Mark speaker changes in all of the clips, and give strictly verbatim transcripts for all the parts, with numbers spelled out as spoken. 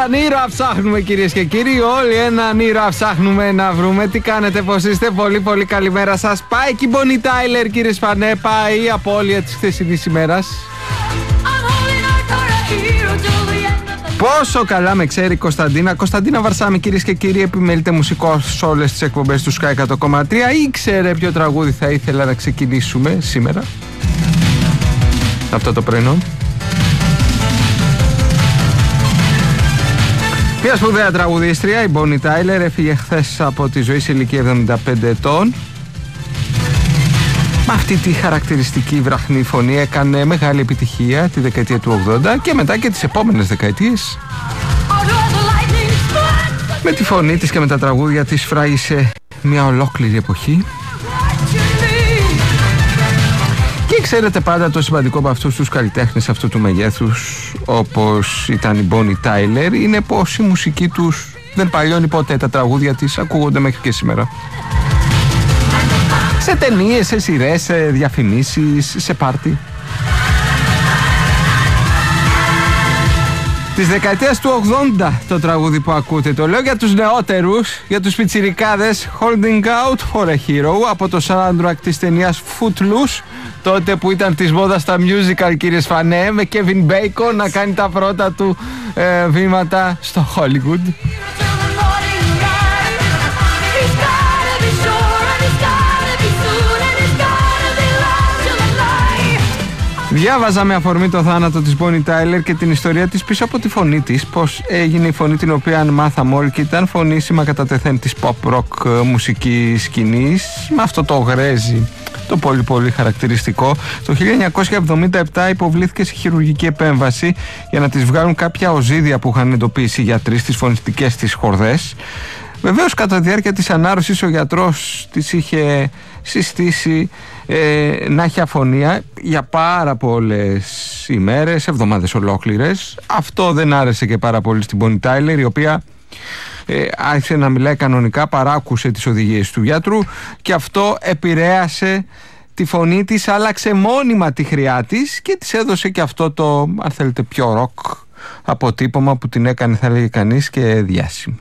Speaker 1: Έναν ήρωα ψάχνουμε, κυρίες και κύριοι. Όλοι έναν ήρωα ψάχνουμε να βρούμε. Τι κάνετε, πως είστε? Πολύ πολύ καλημέρα σας. Πάει και η Bonnie Tyler, κύριε Σπανέ. Πάει η απώλεια της χθεσινής ημέρας. Πόσο καλά με ξέρει η Κωνσταντίνα. Κωνσταντίνα Βαρσάμι, κυρίες και κύριοι, επιμελείται μουσικό σε όλες τις εκπομπές του Sky εκατό κόμμα τρία. Ήξερε ποιο τραγούδι θα ήθελα να ξεκινήσουμε σήμερα, αυτό το πρωινό. Μια σπουδαία τραγουδίστρια, η Bonnie Tyler, έφυγε χθες από τη ζωή σε ηλικία εβδομήντα πέντε ετών. Με αυτή τη χαρακτηριστική βραχνή φωνή έκανε μεγάλη επιτυχία τη δεκαετία του ογδόντα και μετά και τις επόμενες δεκαετίες. Με τη φωνή της και με τα τραγούδια της φράγησε μια ολόκληρη εποχή. Και ξέρετε πάντα το σημαντικό από αυτούς τους καλλιτέχνες αυτού του μεγέθους, όπως ήταν η Bonnie Tyler, είναι πως η μουσική τους δεν παλιώνει ποτέ. Τα τραγούδια της ακούγονται μέχρι και σήμερα. Σε ταινίες, σε σειρές, σε διαφημίσεις, σε πάρτι. Της δεκαετίας του ογδόντα το τραγούδι που ακούτε. Το λέω για τους νεότερους, για τους πιτσιρικάδες. Holding Out for a Hero, από το soundtrack της ταινίας Footloose, τότε που ήταν της μόδας στα musical, κύριε Σφανέ, με Kevin Bacon να κάνει τα πρώτα του ε, βήματα στο Hollywood. Διάβαζα με αφορμή το θάνατο της Bonnie Tyler και την ιστορία της πίσω από τη φωνή της, πως έγινε η φωνή την οποία μάθαμε όλοι και ήταν φωνήσιμα κατά τεθέν της pop rock μουσική σκηνής, με αυτό το γρέζι, το πολύ πολύ χαρακτηριστικό. Το χίλια εννιακόσια εβδομήντα επτά υποβλήθηκε σε χειρουργική επέμβαση για να της βγάλουν κάποια οζύδια που είχαν εντοπίσει οι γιατροί στις φωνητικές της χορδές. Βεβαίως κατά τη διάρκεια της ανάρρωσης ο γιατρός της είχε συστήσει ε, να έχει αφωνία για πάρα πολλές ημέρες, εβδομάδες ολόκληρες. Αυτό δεν άρεσε και πάρα πολύ στην Bonnie Tyler, η οποία ε, άρχισε να μιλάει κανονικά, παράκουσε τις οδηγίες του γιατρού και αυτό επηρέασε τη φωνή της, άλλαξε μόνιμα τη χρειά της και της έδωσε και αυτό το, αν θέλετε, πιο ροκ αποτύπωμα που την έκανε, θα λέγει κανείς, και διάσημη.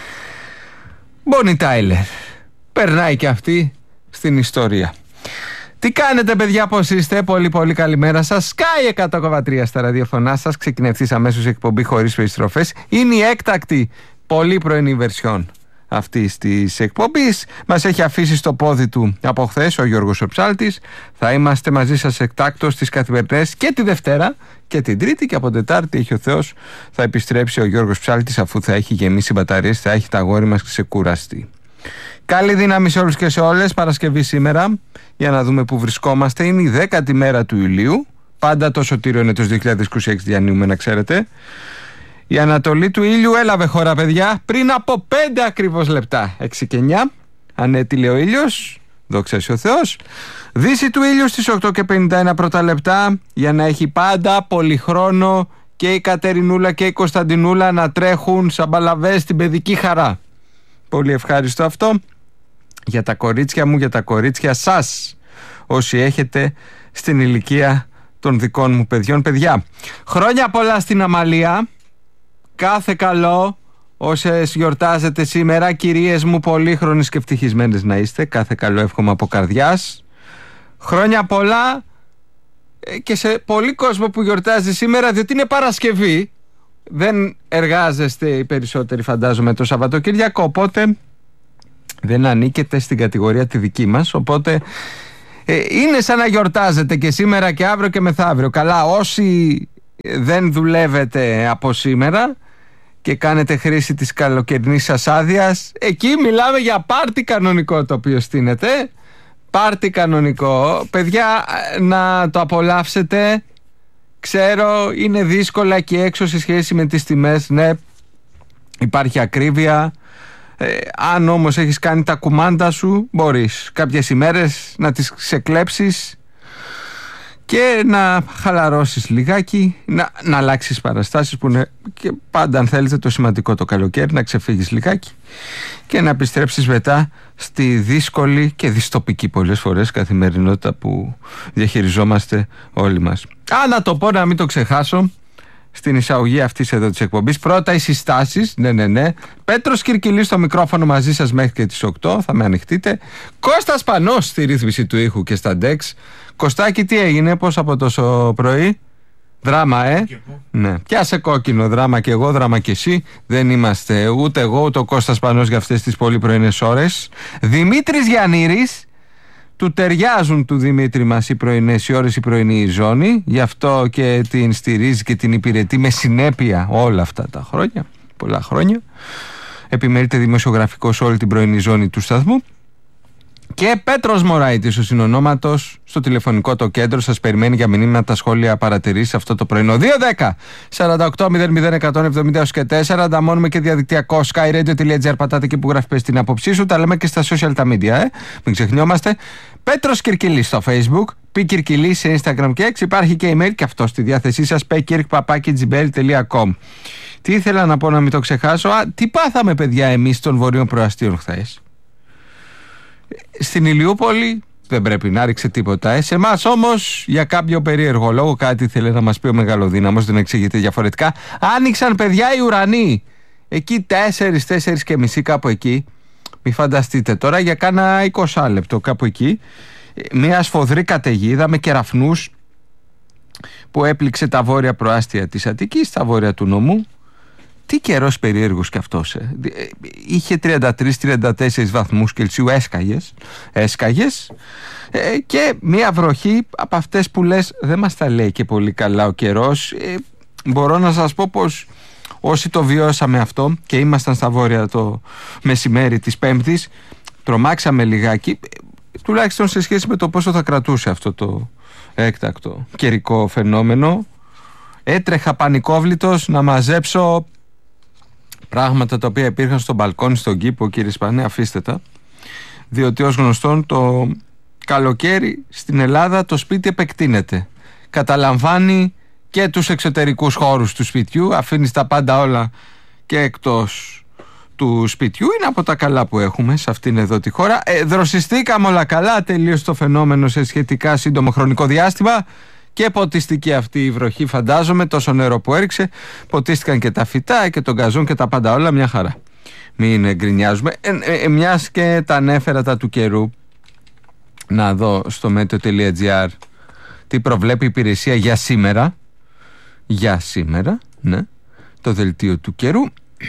Speaker 1: Bonnie Tyler περνάει και αυτή στην ιστορία. Τι κάνετε, παιδιά, πώς είστε? Πολύ πολύ καλημέρα σας. Sky εκατό κόμμα τρία στα ραδιοφωνά σας. Ξεκινάει ευθύς αμέσως η εκπομπή χωρίς περιστροφές. Είναι η έκτακτη πολύ πρωινή βερσιόν αυτής της εκπομπής. Μας έχει αφήσει στο πόδι του από χθες ο Γιώργος Ψάλτης. Θα είμαστε μαζί σας εκτάκτως τις καθημερινές και τη Δευτέρα και την Τρίτη, και από Τετάρτη, έχει ο Θεός, θα επιστρέψει ο Γιώργος Ψάλτης, αφού θα έχει γεμίσει μπαταρίες, θα έχει τα αγόρι μας ξεκουραστεί. Καλή δύναμη σε όλους και σε όλες. Παρασκευή σήμερα, για να δούμε που βρισκόμαστε. Είναι η δέκατη μέρα του Ηλίου. Πάντα το σωτήριο είναι το δύο χιλιάδες είκοσι έξι, διανύουμε, να ξέρετε. Η ανατολή του ήλιου έλαβε χώρα, παιδιά, πριν από πέντε ακριβώς λεπτά. έξι και εννιά. Ανέτειλε ο ήλιος. Δόξα σε ο Θεός. Δύση του ήλιου στις οκτώ και πενήντα ένα πρώτα λεπτά, για να έχει πάντα πολύ χρόνο και η Κατερινούλα και η Κωνσταντινούλα να τρέχουν σαν μπαλαβές στην παιδική χαρά. Πολύ ευχάριστο αυτό για τα κορίτσια μου, για τα κορίτσια σας, όσοι έχετε στην ηλικία των δικών μου παιδιών. Παιδιά, χρόνια πολλά στην Αμαλία. Κάθε καλό όσες γιορτάζετε σήμερα. Κυρίες μου, πολύχρονες και ευτυχισμένες να είστε. Κάθε καλό εύχομαι από καρδιάς. Χρόνια πολλά και σε πολύ κόσμο που γιορτάζει σήμερα, διότι είναι Παρασκευή. Δεν εργάζεστε οι περισσότεροι, φαντάζομαι, το Σαββατοκύριακο, οπότε δεν ανήκετε στην κατηγορία τη δική μας. Οπότε ε, είναι σαν να γιορτάζετε και σήμερα και αύριο και μεθαύριο. Καλά, όσοι δεν δουλεύετε από σήμερα και κάνετε χρήση της καλοκαιρινής σας άδειας, εκεί μιλάμε για πάρτι κανονικό το οποίο στείνεται. Πάρτι κανονικό. Παιδιά, να το απολαύσετε. Ξέρω, είναι δύσκολα και έξω σε σχέση με τις τιμές. Ναι, υπάρχει ακρίβεια. ε, Αν όμως έχεις κάνει τα κουμάντα σου, μπορείς κάποιες ημέρες να τις ξεκλέψεις και να χαλαρώσεις λιγάκι, να, να αλλάξεις παραστάσεις, που είναι και πάντα, αν θέλετε, το σημαντικό το καλοκαίρι, να ξεφύγεις λιγάκι και να επιστρέψεις μετά στη δύσκολη και δυστοπική πολλές φορές καθημερινότητα που διαχειριζόμαστε όλοι μας. Α, να το πω, να μην το ξεχάσω, στην εισαγωγή αυτής εδώ της εκπομπής. Πρώτα οι συστάσεις, ναι ναι ναι. Πέτρος Κυρκυλής στο μικρόφωνο μαζί σας μέχρι και τις οκτώ, θα με ανοιχτείτε. Κώστας Πανός στη ρύθμιση του ήχου και στα ντεξ. Κωστάκη, τι έγινε, πώς από τόσο πρωί? Δράμα, ε! Ναι. Πιάσε κόκκινο, δράμα και εγώ, δράμα και εσύ. Δεν είμαστε ούτε εγώ ούτε ο Κώστας Πανός για αυτές τις πολύ πρωινές ώρες. Δημήτρης Γιαννήρης. Του ταιριάζουν του Δημήτρη μας οι πρωινές οι ώρες, η πρωινή ζώνη. Γι' αυτό και την στηρίζει και την υπηρετεί με συνέπεια όλα αυτά τα χρόνια. Πολλά χρόνια. Επιμερείται δημοσιογραφικός όλη την πρωινή ζώνη του σταθμού. Και Πέτρος Μωράητης, ο συνονόματος, στο τηλεφωνικό το κέντρο σας περιμένει για μηνύματα, σχόλια, παρατηρήσεις αυτό το πρωινό. δύο δέκα σαράντα οκτώ μηδέν μηδέν εκατόν εβδομήντα και τέσσερα. Ανταμώνουμε και διαδικτυακό skyradio.gr. Πατάτε και που γράφει πες την άποψή σου. Τα λέμε και στα social τα media, ε. Μην ξεχνιόμαστε. Πέτρος Κυρκυλής στο Facebook, πι Κυρκυλής σε Instagram και X. Υπάρχει και email και αυτό στη διάθεσή σας, πεκυρκ παπάκι τζι τελεία κομ. Τι ήθελα να πω, να μην το ξεχάσω? Α, τι πάθαμε, παιδιά, εμείς των Βορείων Προαστίων χθες? Στην Ηλιούπολη δεν πρέπει να ρίξει τίποτα. Ε. Σε εμάς όμως, για κάποιο περίεργο λόγο, κάτι ήθελε να μας πει ο Μεγαλοδύναμος, δεν εξηγείται διαφορετικά. Άνοιξαν, παιδιά, οι ουρανοί. Εκεί τέσσερις, τέσσερις και μισή, κάπου εκεί. Μη φανταστείτε τώρα, για κάνα είκοσι λεπτό κάπου εκεί. Μια σφοδρή καταιγίδα με κεραφνούς που έπληξε τα βόρεια προάστια της Αττικής, τα βόρεια του νομού. Τι καιρός περίεργος κι αυτός, ε. Είχε τριάντα τρεις τριάντα τέσσερις βαθμούς Κελσίου, έσκαγες, έσκαγες ε, και μια βροχή από αυτές που λες δεν μας τα λέει και πολύ καλά ο καιρός. Ε, μπορώ να σας πω πως όσοι το βιώσαμε αυτό και ήμασταν στα βόρεια το μεσημέρι της Πέμπτης, τρομάξαμε λιγάκι, τουλάχιστον σε σχέση με το πόσο θα κρατούσε αυτό το έκτακτο καιρικό φαινόμενο. Έτρεχα πανικόβλητος να μαζέψω πράγματα τα οποία υπήρχαν στο μπαλκόνι, στον κήπο, κύριε Σπανέ, αφήστε τα. Διότι ως γνωστόν το καλοκαίρι στην Ελλάδα το σπίτι επεκτείνεται. Καταλαμβάνει και τους εξωτερικούς χώρους του σπιτιού, αφήνεις τα πάντα όλα και εκτός του σπιτιού. Είναι από τα καλά που έχουμε σε αυτήν εδώ τη χώρα. Ε, δροσιστήκαμε όλα καλά, τελείωσε το φαινόμενο σε σχετικά σύντομο χρονικό διάστημα. Και ποτιστική αυτή η βροχή, φαντάζομαι, τόσο νερό που έριξε. Ποτίστηκαν και τα φυτά και τον καζόν και τα πάντα όλα, μια χαρά. Μην γκρινιάζουμε. Ε, ε, ε, μιας και τα ανέφερα τα του καιρού, να δω στο meteo.gr τι προβλέπει η υπηρεσία για σήμερα. Για σήμερα, ναι. Το δελτίο του καιρού.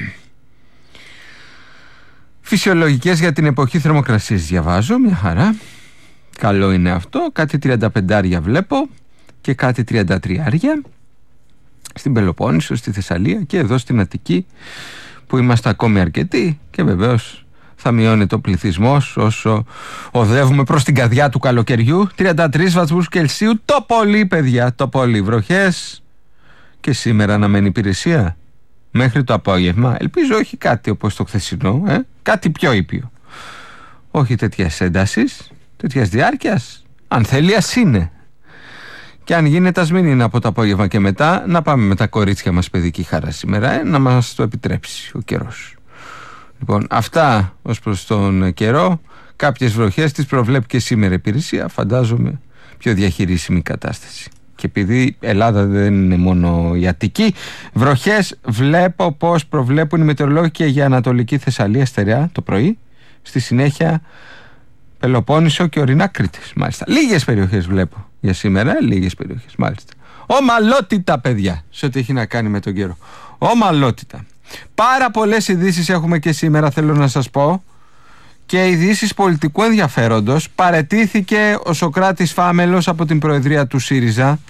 Speaker 1: Φυσιολογικές για την εποχή θερμοκρασίας διαβάζω, μια χαρά. Καλό είναι αυτό. Κάτι τριάντα πέντε βλέπω και κάτι τριάντα τρία στην Πελοπόννησο, στη Θεσσαλία και εδώ στην Αττική που είμαστε ακόμη αρκετοί και βεβαίως θα μειώνεται ο πληθυσμός όσο οδεύουμε προς την καρδιά του καλοκαιριού. Τριάντα τρεις βαθμούς Κελσίου το πολύ, παιδιά, το πολύ. Βροχές και σήμερα να μένει υπηρεσία μέχρι το απόγευμα. Ελπίζω όχι κάτι όπως το χθεσινό, ε? Κάτι πιο ήπιο. Όχι τέτοιας έντασης, τέτοιας διάρκειας. Αν θέλει, ας είναι. Και αν γίνεται, ας μην είναι από το απόγευμα και μετά, να πάμε με τα κορίτσια μας παιδική χαρά σήμερα, ε, να μας το επιτρέψει ο καιρός. Λοιπόν, αυτά ως προς τον καιρό. Κάποιες βροχές τις προβλέπει και σήμερα η υπηρεσία, φαντάζομαι πιο διαχειρίσιμη κατάσταση. Και επειδή η Ελλάδα δεν είναι μόνο η Αττική, βροχές βλέπω πως προβλέπουν οι μετεωρολόγοι και για Ανατολική Θεσσαλία στερεά το πρωί. Στη συνέχεια Πελοπόννησο και ορεινά Κρήτης, μάλιστα. Λίγες περιοχές βλέπω για σήμερα, λίγες περιοχές, μάλιστα. Ομαλότητα, παιδιά, σε ό,τι έχει να κάνει με τον καιρό. Ομαλότητα. Πάρα πολλές ειδήσεις έχουμε και σήμερα, θέλω να σας πω. Και ειδήσεις πολιτικού ενδιαφέροντος. Παραιτήθηκε ο Σωκράτης Φάμελος από την προεδρία του ΣΥΡΙΖΑ.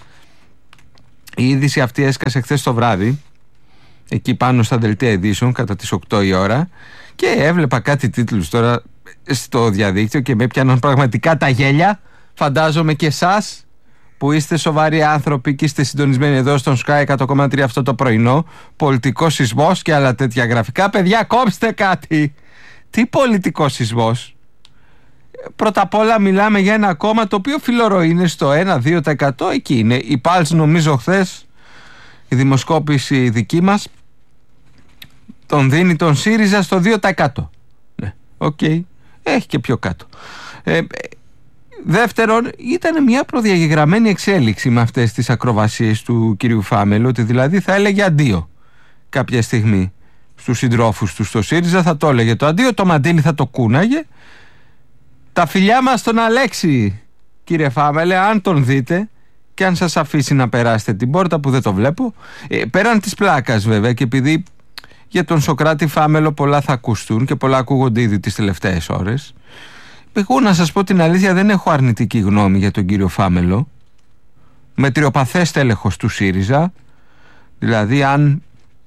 Speaker 1: Η είδηση αυτή έσκασε χθες το βράδυ, εκεί πάνω στα δελτία ειδήσεων, κατά τις οκτώ η ώρα. Και έβλεπα κάτι τίτλους τώρα στο διαδίκτυο και με έπιαναν πραγματικά τα γέλια. Φαντάζομαι και εσάς που είστε σοβαροί άνθρωποι και είστε συντονισμένοι εδώ στον Sky εκατό κόμμα τρία αυτό το πρωινό. Πολιτικός σεισμός και άλλα τέτοια γραφικά. Παιδιά, κόψτε κάτι. Τι πολιτικός σεισμός? Πρώτα απ' όλα μιλάμε για ένα κόμμα το οποίο φιλορροεί, είναι στο ένα με δύο τοις εκατό. Εκεί είναι. Η Πάλς, νομίζω χθες, η δημοσκόπηση δική μας, τον δίνει τον ΣΥΡΙΖΑ στο δύο τοις εκατό. Ναι, οκ. Okay. Έχει και πιο κάτω. Ε, Δεύτερον, ήταν μια προδιαγεγραμμένη εξέλιξη με αυτές τις ακροβασίες του κυρίου Φάμελου, ότι δηλαδή θα έλεγε αντίο κάποια στιγμή στους συντρόφους του στο ΣΥΡΙΖΑ, θα το έλεγε το αντίο, το μαντίλι θα το κούναγε. Τα φιλιά μας στον Αλέξη, κύριε Φάμελε, αν τον δείτε και αν σας αφήσει να περάσετε την πόρτα, που δεν το βλέπω, ε, πέραν της πλάκας βέβαια, και επειδή για τον Σωκράτη Φάμελο πολλά θα ακουστούν και πολλά ακούγονται ήδη τις τελευταίες ώρες, εγώ να σας πω την αλήθεια, δεν έχω αρνητική γνώμη για τον κύριο Φάμελο. Μετριοπαθές τέλεχος του ΣΥΡΙΖΑ, δηλαδή αν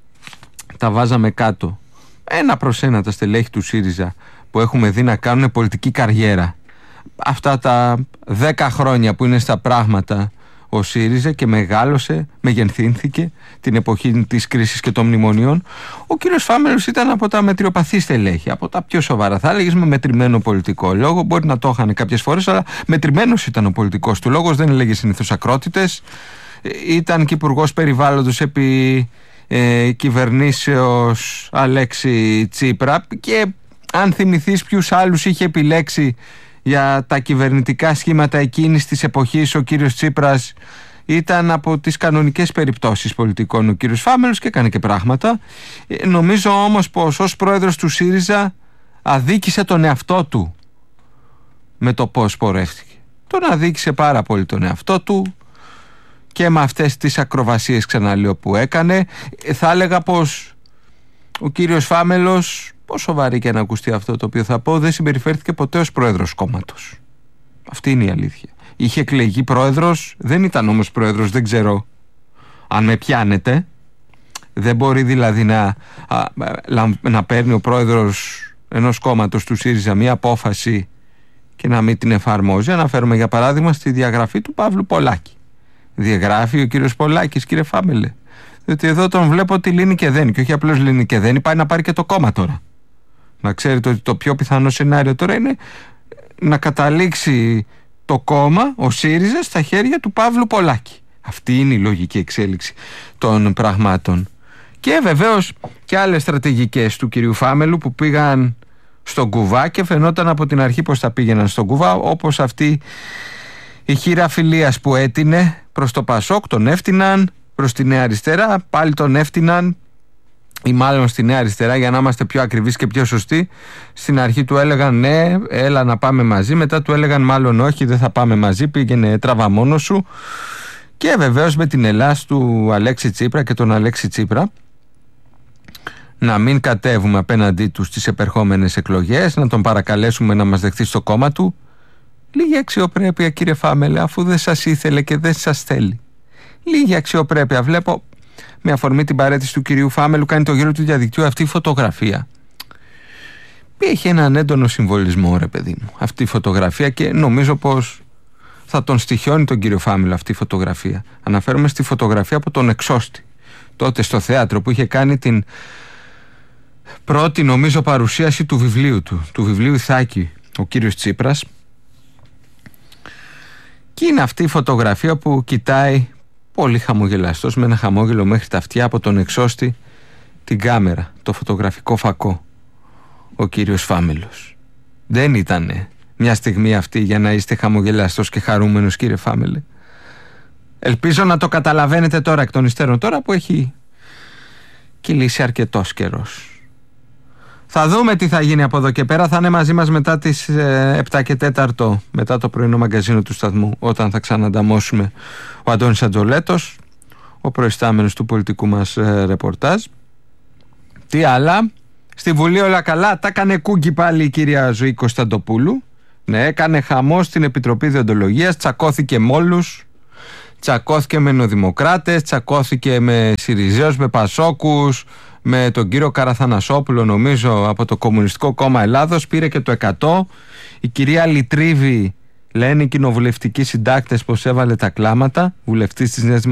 Speaker 1: τα βάζαμε κάτω ένα προς ένα τα στελέχη του ΣΥΡΙΖΑ που έχουμε δει να κάνουν πολιτική καριέρα αυτά τα δέκα χρόνια που είναι στα πράγματα ο ΣΥΡΙΖΑ και μεγάλωσε, μεγενθύνθηκε την εποχή της κρίσης και των μνημονιών, ο κύριος Φάμελος ήταν από τα μετριοπαθή στελέχη, από τα πιο σοβαρά. Θα έλεγες με μετρημένο πολιτικό λόγο, μπορεί να το είχαν κάποιες φορές, αλλά μετρημένος ήταν ο πολιτικός του λόγος, δεν έλεγε συνήθως ακρότητες. Ήταν και υπουργός περιβάλλοντος επί ε, κυβερνήσεως Αλέξη Τσίπρα, και αν θυμηθείς ποιους άλλους είχε επιλέξει για τα κυβερνητικά σχήματα εκείνης της εποχής ο κύριος Τσίπρας, ήταν από τις κανονικές περιπτώσεις πολιτικών ο κύριος Φάμελος και έκανε και πράγματα. ε, Νομίζω όμως πως ως πρόεδρος του ΣΥΡΙΖΑ αδίκησε τον εαυτό του με το πώς πορεύτηκε. Τον αδίκησε πάρα πολύ τον εαυτό του και με αυτές τις ακροβασίες, ξαναλέω, που έκανε. ε, Θα έλεγα πως ο κύριος Φάμελος, πόσο βαρύ και να ακουστεί αυτό το οποίο θα πω, δεν συμπεριφέρθηκε ποτέ ως πρόεδρος κόμματος. Αυτή είναι η αλήθεια. Είχε εκλεγεί πρόεδρος, δεν ήταν όμως πρόεδρος, δεν ξέρω αν με πιάνετε. Δεν μπορεί δηλαδή να, α, να παίρνει ο πρόεδρος ενός κόμματος του ΣΥΡΙΖΑ μία απόφαση και να μην την εφαρμόζει. Αναφέρομαι για παράδειγμα στη διαγραφή του Παύλου Πολάκη. Διαγράφει ο κύριος Πολάκης, κύριε Φάμελε, διότι εδώ τον βλέπω ότι λύνει και δένει, και όχι απλώς λύνει και δένει, πάει να πάρει και το κόμμα τώρα. Να ξέρετε ότι το πιο πιθανό σενάριο τώρα είναι να καταλήξει το κόμμα, ο ΣΥΡΙΖΑ, στα χέρια του Παύλου Πολάκη. Αυτή είναι η λογική εξέλιξη των πραγμάτων. Και βεβαίως και άλλες στρατηγικές του κυρίου Φάμελου που πήγαν στον κουβά και φαινόταν από την αρχή πως θα πήγαιναν στον κουβά, όπως αυτή η χείρα φιλίας που έτεινε προς το Πασόκ, τον έφτυναν, προς τη Νέα Αριστερά πάλι τον έφτυναν, ή μάλλον στη Νέα Αριστερά, για να είμαστε πιο ακριβείς και πιο σωστοί. Στην αρχή του έλεγαν ναι, έλα να πάμε μαζί, μετά του έλεγαν μάλλον όχι, δεν θα πάμε μαζί, πήγαινε τραβά μόνος σου. Και βεβαίως με την Ελλάς του Αλέξη Τσίπρα και τον Αλέξη Τσίπρα να μην κατέβουμε απέναντί του στις επερχόμενες εκλογές, να τον παρακαλέσουμε να μας δεχτεί στο κόμμα του. Λίγη αξιοπρέπεια, κύριε Φάμελε, αφού δεν σας ήθελε και δεν σας θέλει. Λίγη αξιοπρέπεια. Βλέπω με αφορμή την παρέτηση του κυρίου Φάμελου, κάνει το γύρο του διαδικτύου αυτή η φωτογραφία. Έχει έναν έντονο συμβολισμό, ρε παιδί μου, αυτή η φωτογραφία, και νομίζω πως θα τον στοιχιώνει τον κύριο Φάμελο αυτή η φωτογραφία. Αναφέρομαι στη φωτογραφία από τον Εξώστη, τότε στο θέατρο, που είχε κάνει την πρώτη, νομίζω, παρουσίαση του βιβλίου του, του βιβλίου Ιθάκη, ο κύριος Τσίπρας. Και είναι αυτή η φωτογραφία που κοιτάει πολύ χαμογελαστός, με ένα χαμόγελο μέχρι τα αυτιά, από τον Εξώστη την κάμερα, το φωτογραφικό φακό, ο κύριος Φάμελος. Δεν ήτανε μια στιγμή αυτή για να είστε χαμογελαστός και χαρούμενος, κύριε Φάμελε. Ελπίζω να το καταλαβαίνετε τώρα εκ των υστέρων, τώρα που έχει κυλήσει αρκετός καιρός. Θα δούμε τι θα γίνει από εδώ και πέρα. Θα είναι μαζί μας μετά τις ε, επτά και τέταρτο, μετά το πρωινό μαγκαζίνο του σταθμού, όταν θα ξανανταμώσουμε ο Αντώνης Αντζολέτος, ο προϊστάμενος του πολιτικού μας ε, ρεπορτάζ. Τι άλλα? Στη Βουλή όλα καλά. Τα έκανε κούγκι πάλι η κυρία Ζωή Κωνσταντοπούλου. Ναι, έκανε χαμό στην Επιτροπή Διοντολογίας, τσακώθηκε με όλους, τσακώθηκε με νεοδημοκράτες, τσακώθηκε με Συριζέους, με Πασόκους, με τον κύριο Καραθανασόπουλο, νομίζω, από το Κομμουνιστικό Κόμμα Ελλάδος, πήρε και το εκατό. Η κυρία Λιτρίβη, λένε οι κοινοβουλευτικοί συντάκτες, πως έβαλε τα κλάματα, βουλευτής της Νέας